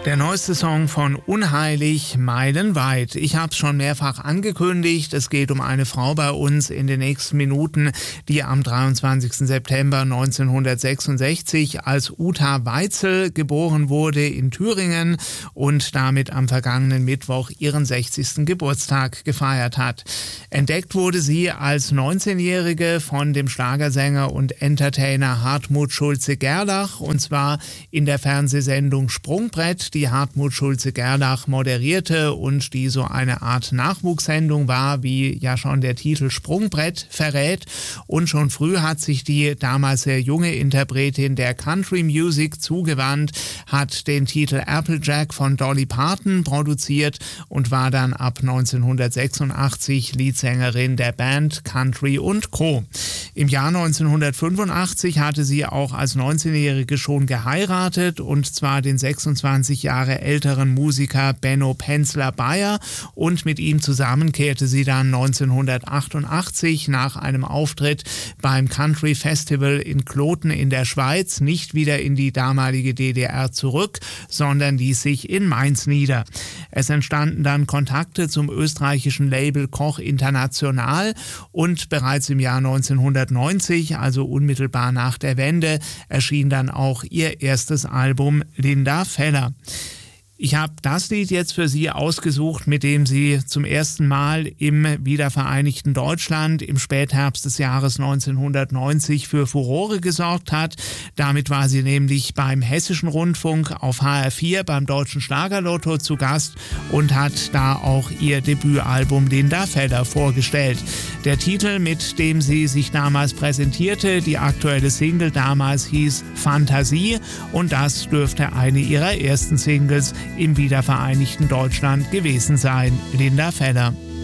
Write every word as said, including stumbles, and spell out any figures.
Der neueste Song von Unheilig, Meilenweit. Ich habe es schon mehrfach angekündigt, es geht um eine Frau bei uns in den nächsten Minuten, die am dreiundzwanzigsten September neunzehnhundertsechsundsechzig als Uta Weitzel geboren wurde in Thüringen und damit am vergangenen Mittwoch ihren sechzigsten Geburtstag gefeiert hat. Entdeckt wurde sie als neunzehnjährige von dem Schlagersänger und Entertainer Hartmut Schulze-Gerlach, und zwar in der Fernsehsendung Sprungbrett, die Hartmut Schulze-Gerlach moderierte und die so eine Art Nachwuchssendung war, wie ja schon der Titel Sprungbrett verrät. Und schon früh hat sich die damals sehr junge Interpretin der Country Music zugewandt, hat den Titel Applejack von Dolly Parton produziert und war dann ab neunzehnhundertsechsundachtzig Leadsängerin der Band Country und Co. Im Jahr neunzehnhundertfünfundachtzig hatte sie auch als neunzehnjährige schon geheiratet, und zwar den sechsundzwanzig Jahre älteren Musiker Benno Penzler-Beyer, und mit ihm zusammen kehrte sie dann neunzehnhundertachtundachtzig nach einem Auftritt beim Country Festival in Kloten in der Schweiz nicht wieder in die damalige D D R zurück, sondern ließ sich in Mainz nieder. Es entstanden dann Kontakte zum österreichischen Label Koch International, und bereits im Jahr neunzehnhundertneunzig, also unmittelbar nach der Wende, erschien dann auch ihr erstes Album Linda Feller. Ich habe das Lied jetzt für Sie ausgesucht, mit dem sie zum ersten Mal im wiedervereinigten Deutschland im Spätherbst des Jahres neunzehnhundertneunzig für Furore gesorgt hat. Damit war sie nämlich beim Hessischen Rundfunk auf H R vier beim Deutschen Schlagerlotto zu Gast und hat da auch ihr Debütalbum Linda Feller vorgestellt. Der Titel, mit dem sie sich damals präsentierte, die aktuelle Single damals hieß Fantasie, und das dürfte eine ihrer ersten Singles im wiedervereinigten Deutschland gewesen sein. Linda Feller.